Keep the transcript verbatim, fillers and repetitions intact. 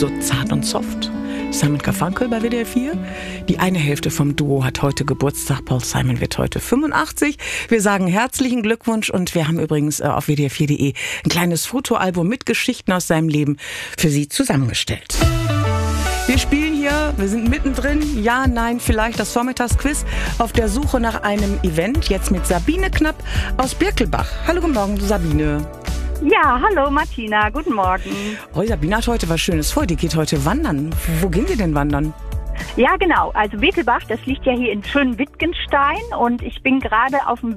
so zart und soft. Simon Garfunkel bei W D R vier. Die eine Hälfte vom Duo hat heute Geburtstag. Paul Simon wird heute fünfundachtzig. Wir sagen herzlichen Glückwunsch und wir haben übrigens auf w d r vier punkt de ein kleines Fotoalbum mit Geschichten aus seinem Leben für Sie zusammengestellt. Wir spielen hier, wir sind mittendrin, ja, nein, vielleicht das Vormittagsquiz auf der Suche nach einem Event. Jetzt mit Sabine Knapp aus Birkelbach. Hallo, guten Morgen, Sabine. Ja, hallo Martina, guten Morgen. Oh, Sabine hat heute was Schönes vor, die geht heute wandern. Wo gehen Sie denn wandern? Ja, genau, also Birkelbach, das liegt ja hier in schönen Wittgenstein und ich bin gerade auf dem